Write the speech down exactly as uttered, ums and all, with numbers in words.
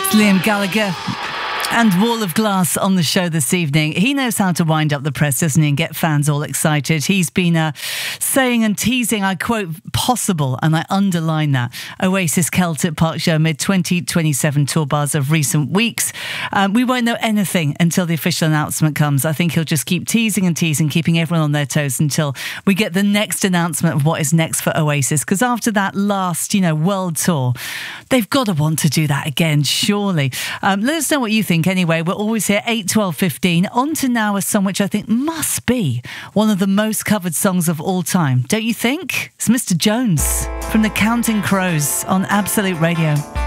Liam Gallagher and Wall of Glass on the show this evening. He knows how to wind up the press, doesn't he, and get fans all excited. He's been uh, saying and teasing, I quote, possible, and I underline that, Oasis Celtic Park Show mid twenty twenty-seven tour bars of recent weeks. Um, we won't know anything until the official announcement comes. I think he'll just keep teasing and teasing, keeping everyone on their toes until we get the next announcement of what is next for Oasis. Because after that last, you know, world tour, they've got to want to do that again, surely. Um, let us know what you think. Anyway, we're always here eight, twelve, fifteen. On to now a song which I think must be one of the most covered songs of all time. Don't you think? It's Mister Jones from the Counting Crows on Absolute Radio.